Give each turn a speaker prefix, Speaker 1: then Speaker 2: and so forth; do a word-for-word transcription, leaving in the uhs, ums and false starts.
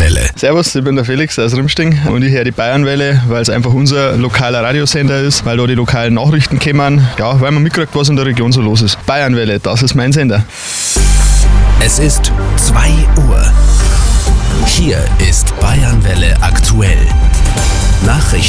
Speaker 1: Bayernwelle.
Speaker 2: Servus, ich bin der Felix aus Rimsting und ich höre die Bayernwelle, weil es einfach unser lokaler Radiosender ist, weil da die lokalen Nachrichten kommen, ja, weil man mitkriegt, was in der Region so los ist. Bayernwelle, das ist mein Sender.
Speaker 1: Es ist zwei Uhr. Hier ist Bayernwelle aktuell. Nachrichten